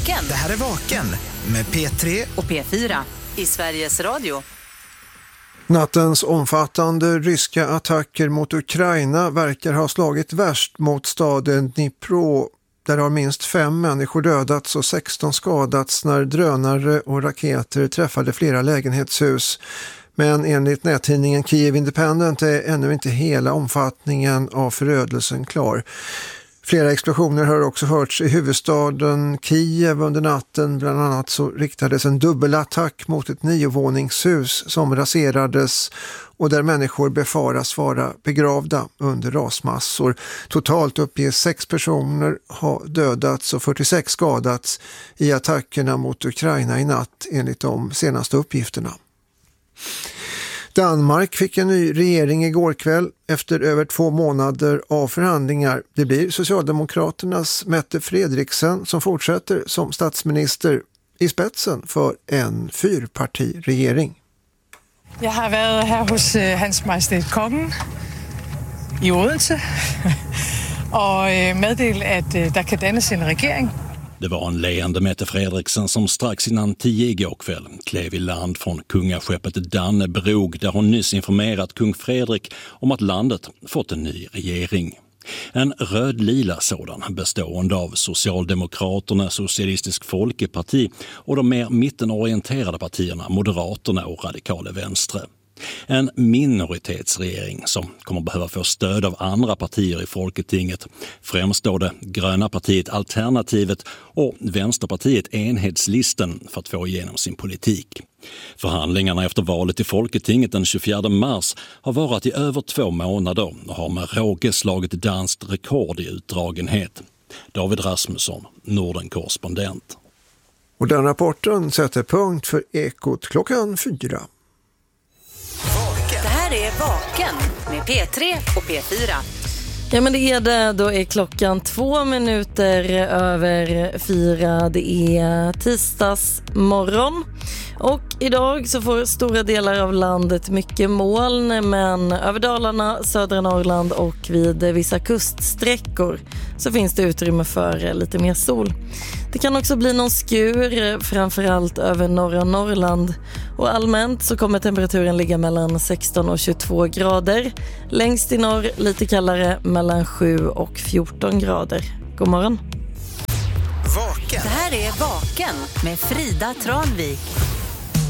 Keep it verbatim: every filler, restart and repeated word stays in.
Vaken. Det här är Vaken med P tre och P fyra i Sveriges Radio. Nattens omfattande ryska attacker mot Ukraina verkar ha slagit värst mot staden Dnipro. Där har minst fem människor dödats och sexton skadats när drönare och raketer träffade flera lägenhetshus. Men enligt nättidningen Kiev Independent är ännu inte hela omfattningen av förödelsen klar. Flera explosioner har också hörts i huvudstaden Kiev under natten. Bland annat så riktades en dubbelattack mot ett niovåningshus som raserades och där människor befaras vara begravda under rasmassor. Totalt uppges sex personer ha dödats och fyrtiosex skadats i attackerna mot Ukraina i natt enligt de senaste uppgifterna. Danmark fick en ny regering igår kväll efter över två månader av förhandlingar. Det blir Socialdemokraternas Mette Frederiksen som fortsätter som statsminister i spetsen för en fyrpartiregering. Jag har varit här hos Hans Majestät Kongen i Odense och meddelat att det kan dannas en regering. Det var en leende Mette Frederiksen som strax innan tio igår kväll klev i land från kungaskeppet Dannebrog där hon nyss informerat kung Fredrik om att landet fått en ny regering. En röd-lila sådan bestående av Socialdemokraterna, Socialistisk Folkeparti och de mer mittenorienterade partierna Moderaterna och Radikale Venstre. En minoritetsregering som kommer behöva få stöd av andra partier i Folketinget, främst då det gröna partiet Alternativet och Vänsterpartiet Enhetslisten för att få igenom sin politik. Förhandlingarna efter valet i Folketinget den tjugofjärde mars har varit i över två månader och har med råge slagit danskt rekord i utdragenhet. David Rasmusson, Norden-korrespondent. Och den rapporten sätter punkt för Ekot klockan fyra. Det här är Vaken med P tre och P fyra. Ja, men det är det. Då är klockan två minuter över fyra. Det är tisdags morgon. Och idag så får stora delar av landet mycket moln, men över Dalarna, södra Norrland och vid vissa kuststräckor så finns det utrymme för lite mer sol. Det kan också bli någon skur, framförallt över norra Norrland. Och allmänt så kommer temperaturen ligga mellan sexton och tjugotvå grader. Längst i norr lite kallare, mellan sju och fjorton grader. God morgon. Vaken. Det här är Vaken med Frida Tranvik.